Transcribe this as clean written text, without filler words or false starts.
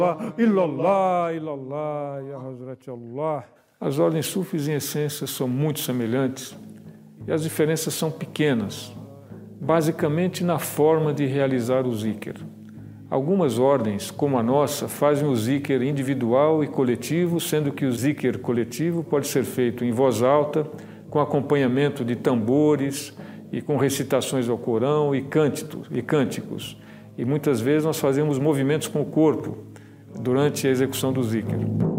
Ilallah, ilallah, ya Hazrat Allah. As ordens sufis, em essência, são muito semelhantes e as diferenças são pequenas, basicamente na forma de realizar o zikr. Algumas ordens, como a nossa, fazem o zikr individual e coletivo, sendo que o zikr coletivo pode ser feito em voz alta, com acompanhamento de tambores e com recitações ao Corão e cânticos. E muitas vezes nós fazemos movimentos com o corpo durante a execução do zikr.